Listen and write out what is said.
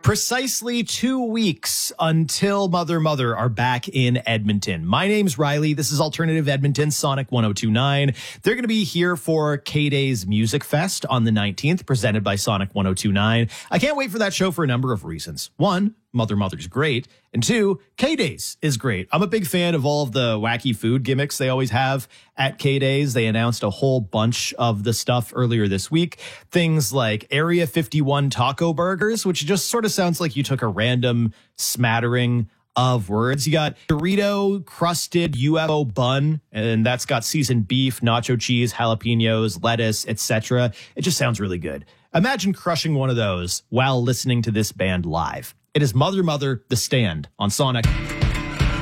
Precisely 2 weeks until Mother Mother are back in Edmonton. My name's Riley. This is Alternative Edmonton, Sonic 102.9. They're going to be here for K-Days Music Fest on the 19th, presented by Sonic 102.9. I can't wait for that show for a number of reasons. One, Mother Mother's great. And two, K-Days is great. I'm a big fan of all of the wacky food gimmicks they always have at K-Days. They announced a whole bunch of the stuff earlier this week. Things like Area 51 taco burgers, which just sort of sounds like you took a random smattering of words. You got Dorito crusted UFO bun, and that's got seasoned beef, nacho cheese, jalapenos, lettuce, etc. It just sounds really good. Imagine crushing one of those while listening to this band live. It is Mother Mother, The Stand on Sonic